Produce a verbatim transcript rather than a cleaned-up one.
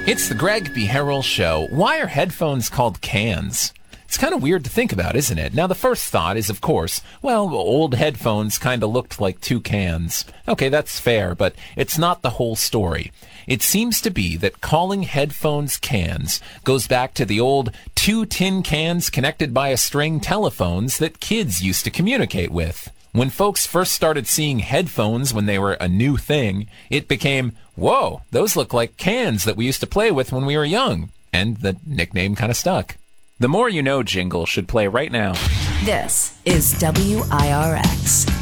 It's the Greg B. Harrell Show. Why are headphones called cans? It's kind of weird to think about, isn't it? Now, the first thought is, of course, well, old headphones kind of looked like two cans. Okay, that's fair, but it's not the whole story. It seems to be that calling headphones cans goes back to the old two tin cans connected by a string telephones that kids used to communicate with. When folks first started seeing headphones when they were a new thing, it became, whoa, those look like cans that we used to play with when we were young. And the nickname kind of stuck. The More You Know jingle should play right now. This is W I R X.